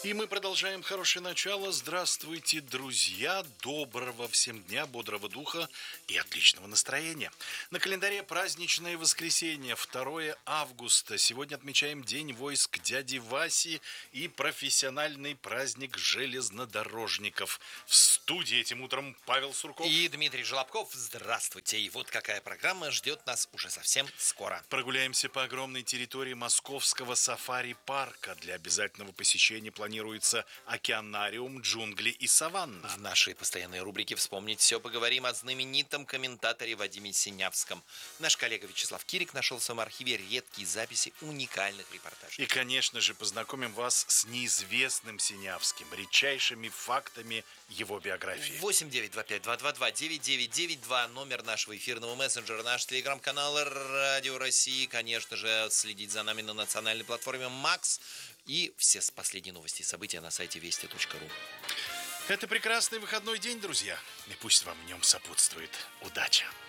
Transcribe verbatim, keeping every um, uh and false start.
И мы продолжаем хорошее начало. Здравствуйте, друзья. Доброго всем дня, бодрого духа и отличного настроения. На календаре праздничное воскресенье, второе августа. Сегодня отмечаем День войск дяди Васи и профессиональный праздник железнодорожников. В студии этим утром Павел Сурков и Дмитрий Желобков. Здравствуйте. И вот какая программа ждет нас уже совсем скоро. Прогуляемся по огромной территории Московского сафари-парка. Для обязательного посещения планируется океанариум, джунгли и саванна. В нашей постоянной рубрике «Вспомнить все» поговорим о знаменитом комментаторе Вадиме Синявском. Наш коллега Вячеслав Кирик нашел в своем архиве редкие записи уникальных репортажей. И, конечно же, познакомим вас с неизвестным Синявским, редчайшими фактами его биографии. восемь девять два пять два два два девять девять девять два, номер нашего эфирного мессенджера, наш телеграм-канал Радио России. Конечно же, следить за нами на национальной платформе Макс. И все последние новости и события на сайте вести точка ру. Это прекрасный выходной день, друзья. И пусть вам в нем сопутствует удача.